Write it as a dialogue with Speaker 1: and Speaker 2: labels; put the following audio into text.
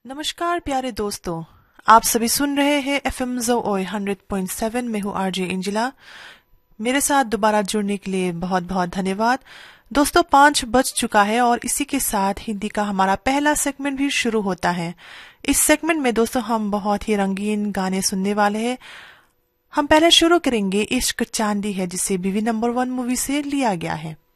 Speaker 1: नमस्कार प्यारे दोस्तों, आप सभी सुन रहे हैं एफएम जोओए 100.7 में हूँ आरजे इंजिला। मेरे साथ दोबारा जुड़ने के लिए बहुत बहुत धन्यवाद। दोस्तों 5 बज चुका है और इसी के साथ हिंदी का हमारा पहला सेगमेंट भी शुरू होता है। इस सेगमेंट में दोस्तों हम बहुत ही रंगीन गाने सुनने वाले हैं। हम पहले शुरू करेंगे इश्क चांदी है, जिसे बीवी नंबर 1 मूवी से लिया गया है।